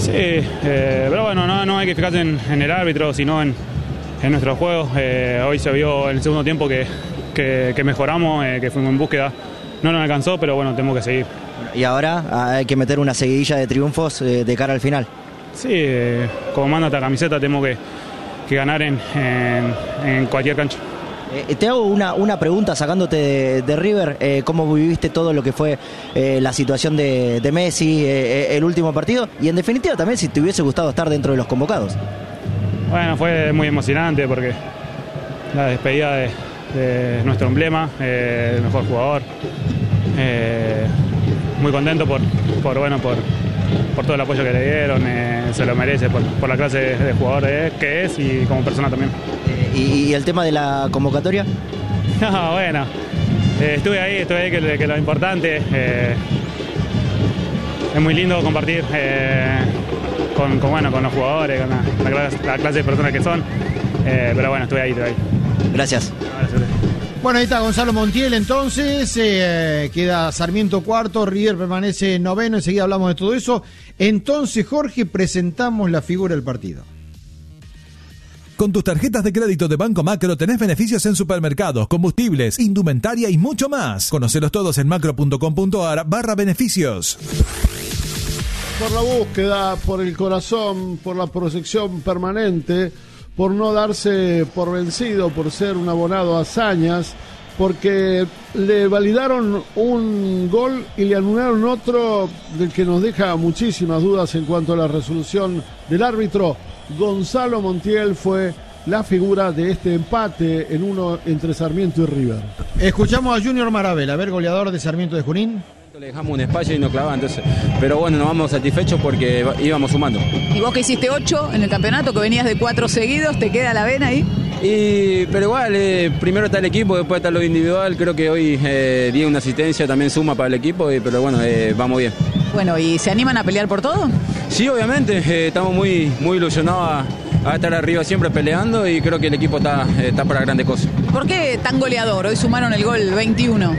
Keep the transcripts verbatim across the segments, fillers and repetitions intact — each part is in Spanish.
Sí, eh, pero bueno, no, no hay que fijarse en, en el árbitro, sino en, en nuestro juego. Eh, hoy se vio en el segundo tiempo que, que, que mejoramos, eh, que fuimos en búsqueda. No nos alcanzó, pero bueno, tenemos que seguir. Y ahora hay que meter una seguidilla de triunfos eh, de cara al final. Sí, eh, como manda esta camiseta, tenemos que, que ganar en, en, en cualquier cancha. Eh, te hago una, una pregunta sacándote de, de River, eh, cómo viviste todo lo que fue eh, la situación de, de Messi, eh, el último partido, y en definitiva también si te hubiese gustado estar dentro de los convocados. Bueno, fue muy emocionante porque la despedida de, de nuestro emblema, eh, el mejor jugador, eh, muy contento por, por, bueno, por, por todo el apoyo que le dieron, eh, se lo merece por, por la clase de, de jugador eh, que es y como persona también. ¿Y, y el tema de la convocatoria? No, bueno, eh, estuve ahí, estuve ahí, que, que lo importante. Eh, es muy lindo compartir eh, con, con, bueno, con los jugadores, con la, la, clase, la clase de personas que son. Eh, pero bueno, estuve ahí, estuve ahí. Gracias. Gracias. Bueno, ahí está Gonzalo Montiel entonces, eh, queda Sarmiento cuarto, River permanece noveno, enseguida hablamos de todo eso. Entonces, Jorge, presentamos la figura del partido. Con tus tarjetas de crédito de Banco Macro tenés beneficios en supermercados, combustibles, indumentaria y mucho más. Conocelos todos en macro.com.ar barra beneficios. Por la búsqueda, por el corazón, por la proyección permanente, por no darse por vencido, por ser un abonado a hazañas, porque le validaron un gol y le anularon otro del que nos deja muchísimas dudas en cuanto a la resolución del árbitro. Gonzalo Montiel fue la figura de este empate en uno entre Sarmiento y River. Escuchamos a Junior Marabel, a ver, goleador de Sarmiento de Junín. Le dejamos un espacio y no clavaba, entonces, pero bueno, nos vamos satisfechos porque íbamos sumando. Y vos que hiciste ocho en el campeonato, que venías de cuatro seguidos, ¿te queda la vena ahí? Y, pero igual, eh, primero está el equipo, después está lo individual. Creo que hoy eh, di una asistencia, también suma para el equipo, y, pero bueno, eh, vamos bien. Bueno, ¿y se animan a pelear por todo? Sí, obviamente, eh, estamos muy, muy ilusionados a, a estar arriba siempre peleando y creo que el equipo está, eh, está para grandes cosas. ¿Por qué tan goleador? Hoy sumaron el gol veintiuno.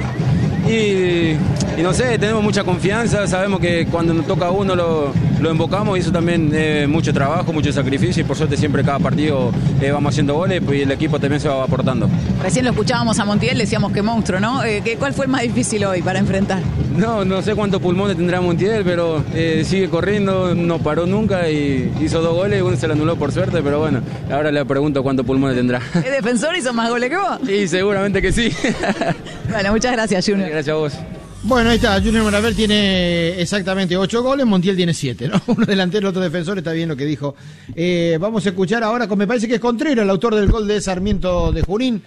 Y, y no sé, tenemos mucha confianza, sabemos que cuando nos toca a uno lo, lo invocamos y eso también es mucho trabajo, mucho sacrificio y por suerte siempre cada partido eh, vamos haciendo goles y el equipo también se va aportando. Recién lo escuchábamos a Montiel, decíamos que monstruo, ¿no? Eh, ¿Cuál fue el más difícil hoy para enfrentar? No, no sé cuántos pulmones tendrá Montiel, pero eh, sigue corriendo, no paró nunca y hizo dos goles, uno se lo anuló por suerte, pero bueno, ahora le pregunto cuántos pulmones tendrá. ¿Es defensor y hizo más goles que vos? Sí, seguramente que sí. Bueno, muchas gracias, Junior. Gracias a vos. Bueno, ahí está, Junior Marabel tiene exactamente ocho goles, Montiel tiene siete, ¿no? Uno delantero, otro defensor, está bien lo que dijo. Eh, vamos a escuchar ahora, con, me parece que es Contreras, el autor del gol de Sarmiento de Junín.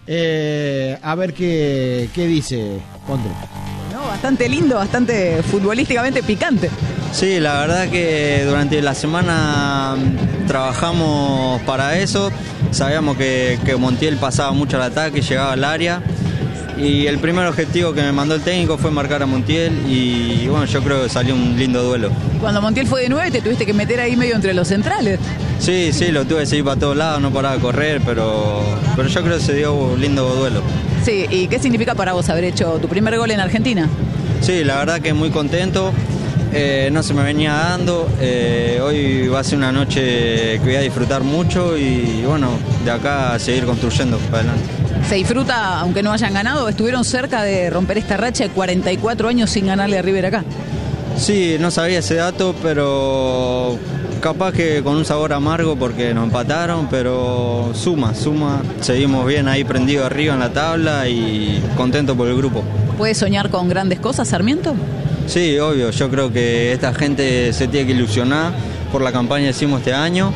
Eh, a ver qué, qué dice Contreras. No, bastante lindo, bastante futbolísticamente picante. Sí, la verdad que durante la semana trabajamos para eso. Sabíamos que, que Montiel pasaba mucho al ataque, llegaba al área. Y el primer objetivo que me mandó el técnico fue marcar a Montiel y bueno, yo creo que salió un lindo duelo. Cuando Montiel fue de nueve te tuviste que meter ahí medio entre los centrales. Sí, sí, lo tuve que seguir para todos lados, no paraba de correr, pero, pero yo creo que se dio un lindo duelo. Sí, ¿y qué significa para vos haber hecho tu primer gol en Argentina? Sí, la verdad que muy contento, eh, no se me venía dando, eh, hoy va a ser una noche que voy a disfrutar mucho y bueno, de acá a seguir construyendo para adelante. ¿Se disfruta aunque no hayan ganado? ¿Estuvieron cerca de romper esta racha de cuarenta y cuatro años sin ganarle a River acá? Sí, no sabía ese dato, pero capaz que con un sabor amargo porque nos empataron, pero suma, suma. Seguimos bien ahí prendido arriba en la tabla y contento por el grupo. ¿Puedes soñar con grandes cosas, Sarmiento? Sí, obvio. Yo creo que esta gente se tiene que ilusionar por la campaña que hicimos este año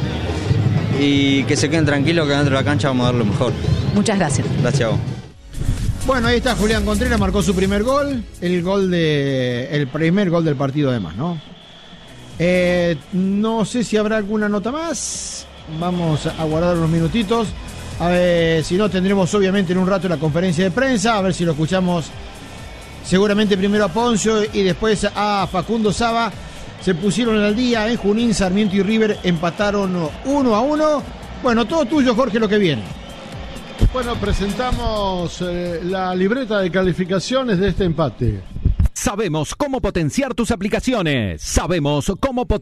y que se queden tranquilos que dentro de la cancha vamos a dar lo mejor. Muchas gracias. Gracias a vos. Bueno, ahí está Julián Contreras, marcó su primer gol, el gol de el primer gol del partido además, ¿no? Eh, no sé si habrá alguna nota más. Vamos a guardar unos minutitos. A ver, si no tendremos obviamente en un rato la conferencia de prensa, a ver si lo escuchamos seguramente primero a Poncio y después a Facundo Saba. Se pusieron al día en Junín, Sarmiento y River empataron uno a uno. Bueno, todo tuyo, Jorge, lo que viene. Bueno, presentamos eh, la libreta de calificaciones de este empate. Sabemos cómo potenciar tus aplicaciones. Sabemos cómo potenciar